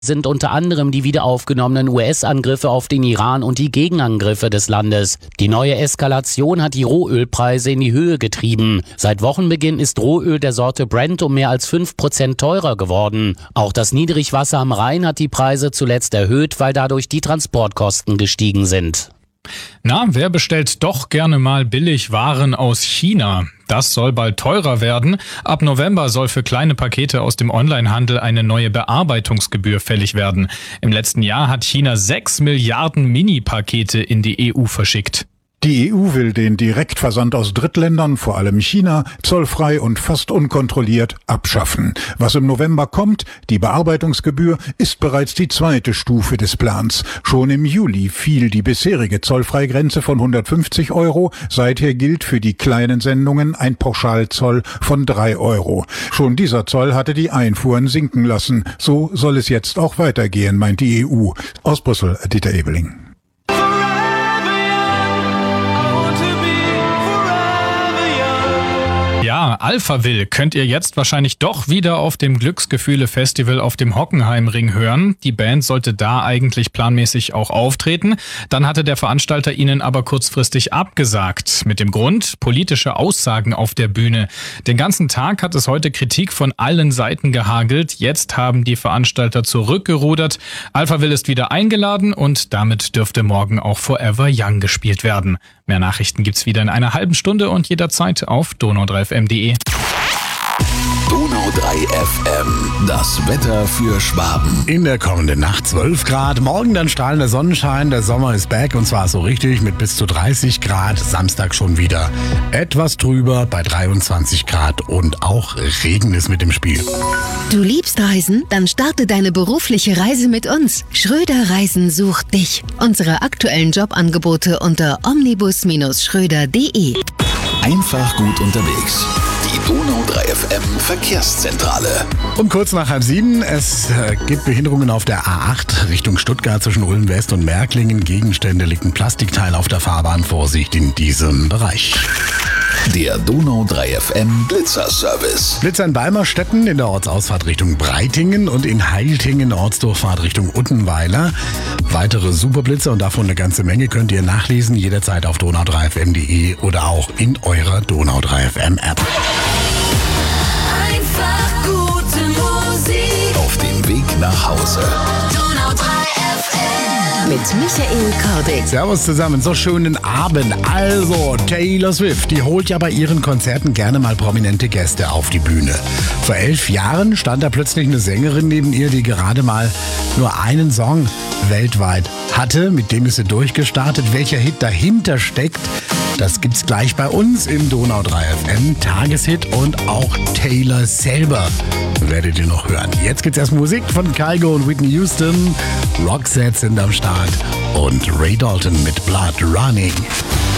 sind unter anderem die wiederaufgenommenen US-Angriffe auf den Iran und die Gegenangriffe des Landes. Die neue Eskalation hat die Rohölpreise in die Höhe getrieben. Seit Wochenbeginn ist Rohöl der Sorte Brent um mehr als 5% teurer geworden. Auch das Niedrigwasser am Rhein hat die Preise zuletzt erhöht, weil dadurch die Transportkosten gestiegen sind. Na, wer bestellt doch gerne mal billig Waren aus China? Das soll bald teurer werden. Ab November soll für kleine Pakete aus dem Onlinehandel eine neue Bearbeitungsgebühr fällig werden. Im letzten Jahr hat China 6 Milliarden Mini-Pakete in die EU verschickt. Die EU will den Direktversand aus Drittländern, vor allem China, zollfrei und fast unkontrolliert abschaffen. Was im November kommt, die Bearbeitungsgebühr, ist bereits die zweite Stufe des Plans. Schon im Juli fiel die bisherige Zollfreigrenze von 150 €. Seither gilt für die kleinen Sendungen ein Pauschalzoll von 3 €. Schon dieser Zoll hatte die Einfuhren sinken lassen. So soll es jetzt auch weitergehen, meint die EU. Aus Brüssel, Dieter Ebeling. Ja, Alphaville könnt ihr jetzt wahrscheinlich doch wieder auf dem Glücksgefühle-Festival auf dem Hockenheimring hören. Die Band sollte da eigentlich planmäßig auch auftreten. Dann hatte der Veranstalter ihnen aber kurzfristig abgesagt. Mit dem Grund politische Aussagen auf der Bühne. Den ganzen Tag hat es heute Kritik von allen Seiten gehagelt. Jetzt haben die Veranstalter zurückgerudert. Alphaville ist wieder eingeladen und damit dürfte morgen auch Forever Young gespielt werden. Mehr Nachrichten gibt's wieder in einer halben Stunde und jederzeit auf donau3fm.de. Donau 3 FM, das Wetter für Schwaben. In der kommenden Nacht 12 Grad, morgen dann strahlender Sonnenschein, der Sommer ist back und zwar so richtig mit bis zu 30 Grad, Samstag schon wieder etwas drüber bei 23 Grad und auch Regen ist mit im Spiel. Du liebst Reisen? Dann starte deine berufliche Reise mit uns. Schröder Reisen sucht dich. Unsere aktuellen Jobangebote unter omnibus-schröder.de. Einfach gut unterwegs. Die Donau 3 FM Verkehrszentrale. Um kurz nach 6:30, es gibt Behinderungen auf der A8 Richtung Stuttgart zwischen Ulm West und Märklingen. Gegenstände, liegt ein Plastikteil auf der Fahrbahn. Vorsicht in diesem Bereich. Der Donau 3 FM Blitzerservice. Blitzer in Balmerstetten in der Ortsausfahrt Richtung Breitingen und in Heiltingen Ortsdurchfahrt Richtung Uttenweiler. Weitere Superblitzer und davon eine ganze Menge könnt ihr nachlesen, jederzeit auf donau3fm.de oder auch in eurer Donau 3 FM App. Einfach gute Musik. Auf dem Weg nach Hause. Donau 3 FM. Mit Michael Kordick. Servus zusammen, so schönen Abend. Also, Taylor Swift, die holt ja bei ihren Konzerten gerne mal prominente Gäste auf die Bühne. Vor 11 Jahren stand da plötzlich eine Sängerin neben ihr, die gerade mal nur einen Song weltweit hatte. Mit dem ist sie durchgestartet. Welcher Hit dahinter steckt, das gibt's gleich bei uns im Donau 3 FM. Tageshit und auch Taylor selber werdet ihr noch hören. Jetzt gibt's erst Musik von Kygo und Whitney Houston. Roxette sind am Start und Ray Dalton mit Blood Running.